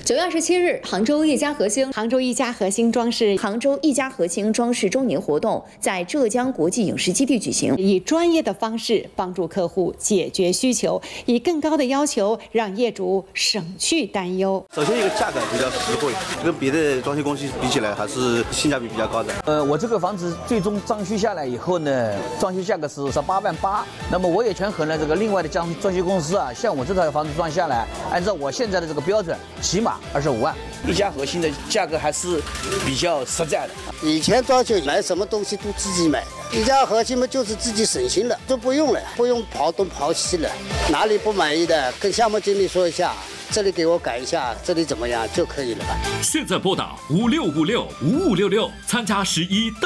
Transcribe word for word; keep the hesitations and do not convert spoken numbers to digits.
九月二十七日，杭州一家核心杭州一家核心装饰杭州一家核心装饰周年活动在浙江国际影视基地举行， 以专业的方式帮助客户解决需求，以更高的要求让业主省去担忧。 首先，一个价格比较实惠，跟别的装修公司比起来，还是性价比比较高的。 呃，我这个房子最终装修下来以后呢，装修价格是十八万八。那么我也权衡了这个另外的装装修公司啊，像我这套房子装下来，按照我现在的这个标准，起码二十五万。 一家核心的价格还是比较实在的。 以前装修买什么东西都自己买的，一家核心嘛就是自己省心了，都不用了，不用跑东跑西了。哪里不满意的，跟项目经理说一下，这里给我改一下，这里怎么样就可以了吧。 现在拨打五六五六五五六六，参加十一。